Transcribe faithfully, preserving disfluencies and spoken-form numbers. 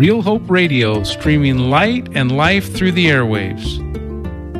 Real Hope Radio, streaming light and life through the airwaves.